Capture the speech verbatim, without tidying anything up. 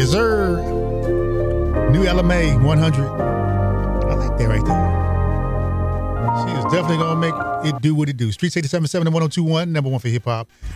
Yes, sir. New L M A one hundred. I like that right there. She is definitely going to make it do what it do. Streets eight seven seven and one oh two one, number one for hip hop.